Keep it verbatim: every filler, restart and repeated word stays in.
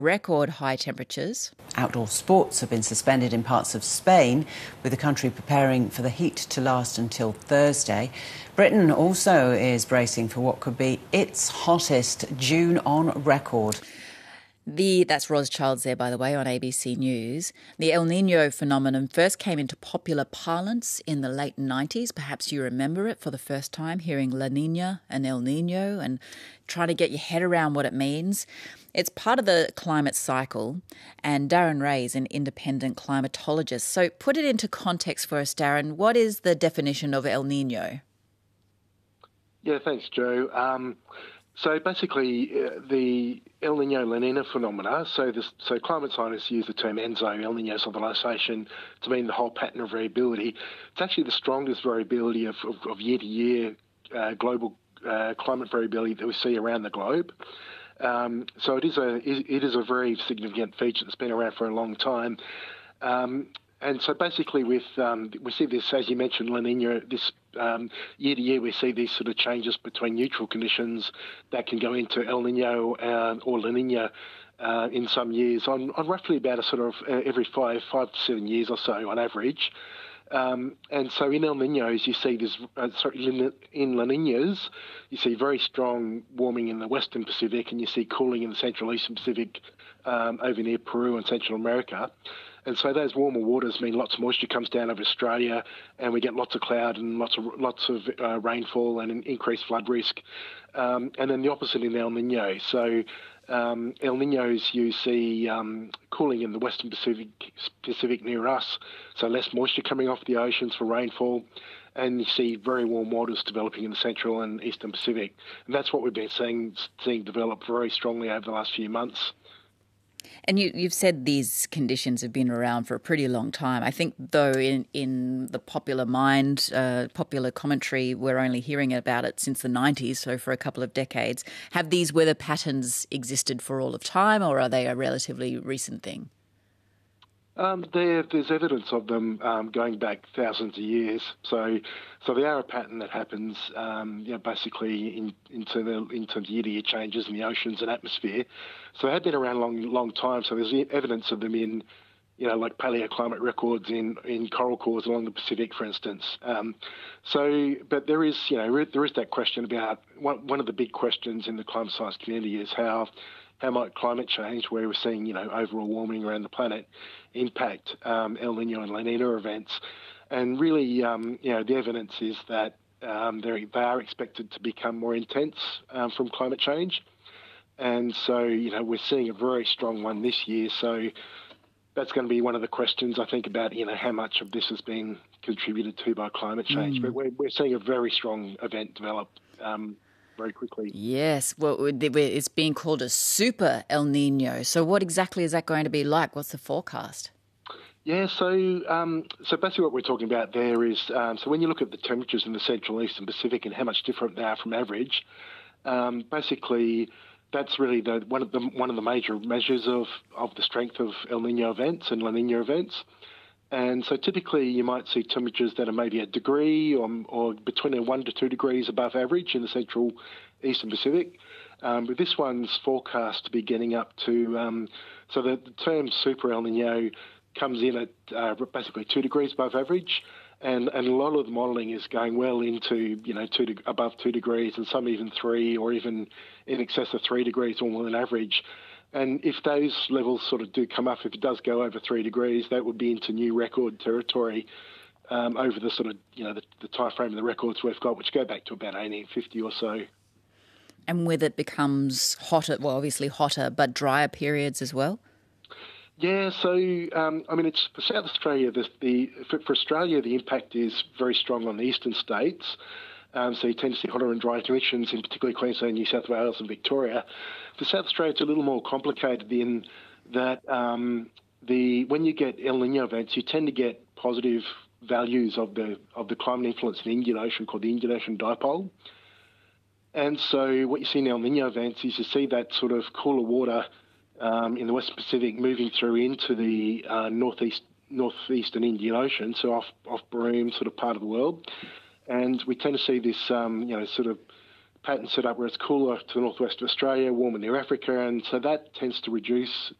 Record high temperatures. Outdoor sports have been suspended in parts of Spain, with the country preparing for the heat to last until Thursday. Britain also is bracing for what could be its hottest June on record. The, that's Ros Childs there, by the way, on A B C News. The El Niño phenomenon first came into popular parlance in the late nineties. Perhaps you remember it for the first time, hearing La Niña and El Niño and trying to get your head around what it means. It's part of the climate cycle, and Darren Ray is an independent climatologist. So put it into context for us, Darren. What is the definition of El Niño? Yeah, thanks, Joe. Um, so basically, uh, the El Niño La Nina phenomena, so this, so climate scientists use the term ENSO, El Niño civilization, to mean the whole pattern of variability. It's actually the strongest variability of, of, of year-to-year uh, global uh, climate variability that we see around the globe. Um, so it is a it is a very significant feature that's been around for a long time. Um, and so basically with um, we see this, as you mentioned, La Nina, this um, year to year we see these sort of changes between neutral conditions that can go into El Nino uh, or La Nina uh, in some years on, on roughly about a sort of uh, every five, five to seven years or so on average. Um, and so in El Niños, you see this, uh, sorry, in, in La Niñas, you see very strong warming in the Western Pacific, and you see cooling in the Central Eastern Pacific um, over near Peru and Central America. And so those warmer waters mean lots of moisture comes down over Australia, and we get lots of cloud and lots of lots of uh, rainfall and an increased flood risk. Um, and then the opposite in El Niño. So Um, El Niños, you see um, cooling in the Western Pacific, Pacific near us, so less moisture coming off the oceans for rainfall, and you see very warm waters developing in the Central and Eastern Pacific. And that's what we've been seeing, seeing develop very strongly over the last few months. And you, you've said these conditions have been around for a pretty long time. I think, though, in, in the popular mind, uh, popular commentary, we're only hearing about it since the nineties, so for a couple of decades. Have these weather patterns existed for all of time, or are they a relatively recent thing? Um, there, there's evidence of them um, going back thousands of years. So, so they are a pattern that happens, um, you know, basically in, into the, in terms of year-to-year changes in the oceans and atmosphere. So they have been around a long, long time. So there's evidence of them in, you know, like paleoclimate records in, in coral cores along the Pacific, for instance. Um, so, but there is, you know, there is that question about one, one of the big questions in the climate science community is how. How might climate change, where we're seeing, you know, overall warming around the planet, impact um, El Niño and La Nina events? And really, um, you know, the evidence is that um, they are expected to become more intense um, from climate change. And so, you know, we're seeing a very strong one this year. So that's going to be one of the questions, I think, about, you know, how much of this has been contributed to by climate change. Mm. But we're, we're seeing a very strong event develop um very quickly. Yes, well, it's being called a super El Niño. So what exactly is that going to be like? What's the forecast? Yeah, so um, so basically what we're talking about there is, um, so when you look at the temperatures in the Central Eastern Pacific and how much different they are from average, um, basically that's really the one of the one of the major measures of, of the strength of El Niño events and La Niña events. And so typically you might see temperatures that are maybe a degree or, or between a one to two degrees above average in the Central Eastern Pacific. Um, but this one's forecast to be getting up to, um, so the, the term super El Niño comes in at uh, basically two degrees above average. And, and a lot of the modelling is going well into, you know, two de- above two degrees and some even three or even in excess of three degrees or more than average. And if those levels sort of do come up, if it does go over three degrees, that would be into new record territory um, over the sort of, you know, the, the time frame of the records we've got, which go back to about eighteen fifty or so. And whether it becomes hotter, well, obviously hotter, but drier periods as well? Yeah, so, um, I mean, it's for South Australia, the, the for, for Australia, the impact is very strong on the eastern states. Um, so you tend to see hotter and drier conditions, in particularly Queensland, New South Wales and Victoria. For South Australia, it's a little more complicated in that um, the when you get El Niño events, you tend to get positive values of the of the climate influence in the Indian Ocean called the Indian Ocean Dipole. And so what you see in El Niño events is you see that sort of cooler water um, in the Western Pacific moving through into the uh, northeast northeastern Indian Ocean, so off off Broome sort of part of the world. And we tend to see this, um, you know, sort of pattern set up where it's cooler to the northwest of Australia, warmer near Africa, and so that tends to reduce